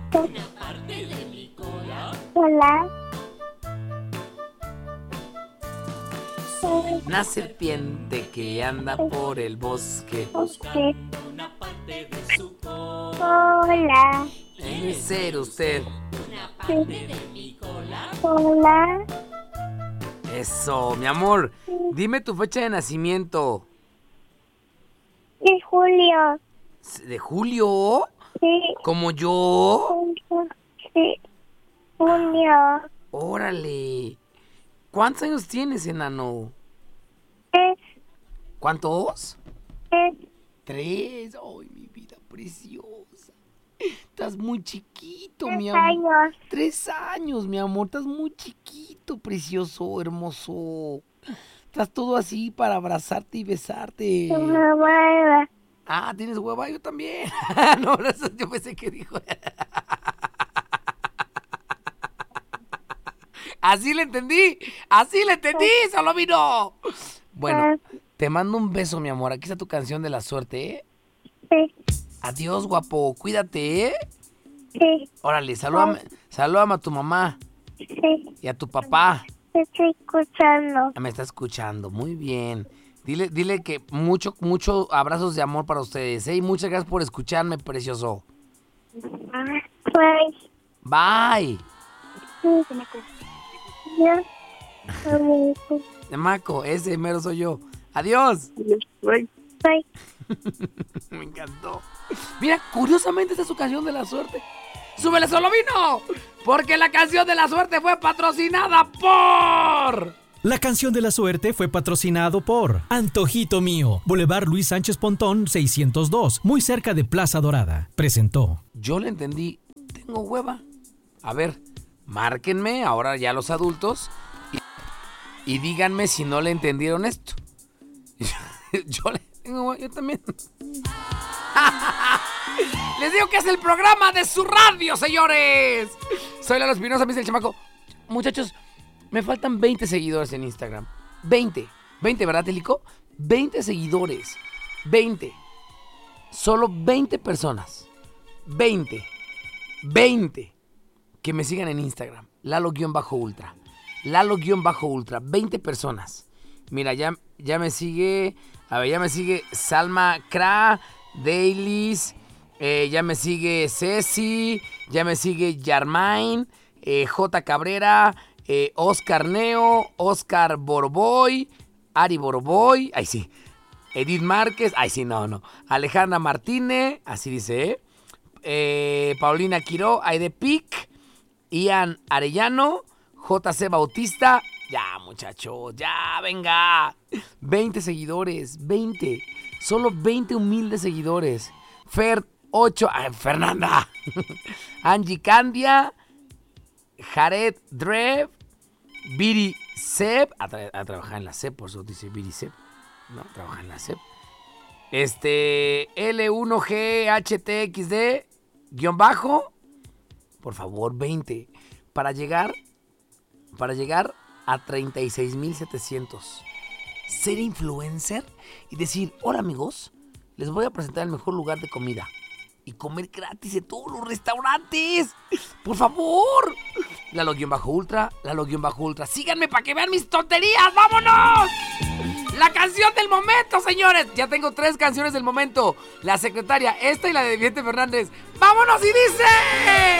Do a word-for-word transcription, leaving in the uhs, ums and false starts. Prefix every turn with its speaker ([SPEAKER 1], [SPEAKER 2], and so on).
[SPEAKER 1] Hola.
[SPEAKER 2] Una serpiente que anda por el bosque.
[SPEAKER 1] Usted. Hola.
[SPEAKER 2] ¿Quiere ser usted?
[SPEAKER 1] Sí. Hola.
[SPEAKER 2] Eso, mi amor. Dime tu fecha de nacimiento.
[SPEAKER 1] De Julio.
[SPEAKER 2] ¿De julio?
[SPEAKER 1] Sí.
[SPEAKER 2] ¿Como yo?
[SPEAKER 1] Julio. Sí. Julio.
[SPEAKER 2] Órale. ¿Cuántos años tienes, enano?
[SPEAKER 1] Es.
[SPEAKER 2] ¿Cuántos?
[SPEAKER 1] Es.
[SPEAKER 2] Tres. Ay, mi vida preciosa. Estás muy chiquito, mi
[SPEAKER 1] Tres
[SPEAKER 2] amor.
[SPEAKER 1] años.
[SPEAKER 2] Tres años, mi amor. Estás muy chiquito, precioso, hermoso. Estás todo así para abrazarte y besarte.
[SPEAKER 1] Una hueva.
[SPEAKER 2] Ah, ¿tienes hueva? Yo también. No, no, eso yo pensé que dijo. Así le entendí. Así le entendí, solo vino. Bueno, te mando un beso, mi amor. Aquí está tu canción de la suerte, ¿eh?
[SPEAKER 1] Sí.
[SPEAKER 2] Adiós, guapo. Cuídate, ¿eh?
[SPEAKER 1] Sí.
[SPEAKER 2] Órale, salúdame, salúdame a tu mamá
[SPEAKER 1] Sí.
[SPEAKER 2] y a tu papá.
[SPEAKER 1] Te estoy escuchando.
[SPEAKER 2] Me está escuchando, muy bien. Dile, dile que mucho, mucho abrazos de amor para ustedes, ¿eh? Y muchas gracias por escucharme, precioso.
[SPEAKER 1] Pues.
[SPEAKER 2] Bye.
[SPEAKER 1] Sí. Ya. Adiós.
[SPEAKER 2] De Maco, ese mero soy yo. Adiós.
[SPEAKER 1] Bye.
[SPEAKER 2] Me encantó. Mira, curiosamente esta es su canción de la suerte. ¡Súbele, solo vino! Porque la canción de la suerte fue patrocinada por...
[SPEAKER 3] La canción de la suerte fue patrocinado por Antojito Mío, Boulevard Luis Sánchez Pontón seiscientos dos, muy cerca de Plaza Dorada. Presentó.
[SPEAKER 2] Yo le entendí. Tengo hueva. A ver, márquenme ahora ya los adultos y, y díganme si no le entendieron esto. Yo le tengo hueva, yo también. Les digo que es el programa de su radio, señores. Soy Lalo Espinosa, me dice el chamaco. Muchachos, me faltan veinte seguidores en Instagram. veinte. veinte, ¿verdad, Telico? veinte seguidores. veinte. Solo veinte personas. veinte. veinte. Que me sigan en Instagram. Lalo-Ultra. Lalo-Ultra. veinte personas. Mira, ya, ya me sigue... A ver, ya me sigue Salma Kra, Dailies... Eh, ya me sigue Ceci, ya me sigue Yarmain, eh, J. Cabrera, eh, Oscar Neo, Oscar Borboy, Ari Borboy, ay sí, Edith Márquez, ay sí, no, no, Alejandra Martínez, así dice, ¿eh? Eh, Paulina Quiró, Aide Pic, Ian Arellano, J C Bautista, ya muchachos, ya, venga, veinte seguidores, veinte, solo veinte humildes seguidores, Fer ocho, ay, Fernanda, Angie Candia, Jared Drev, Viri Seb, a, tra- a trabajar en la S E P, por eso dice Viri Seb, no, trabaja en la S E P, este, L uno G H T X D, guión bajo, por favor, veinte, para llegar, para llegar a treinta y seis mil setecientos, ser influencer y decir, hola amigos, les voy a presentar el mejor lugar de comida y comer gratis en todos los restaurantes. Por favor. Lalo-Ultra, Lalo-Ultra. Síganme para que vean mis tonterías. ¡Vámonos! La canción del momento, señores. Ya tengo tres canciones del momento. La secretaria, esta y la de Vicente Fernández. ¡Vámonos! Y dice...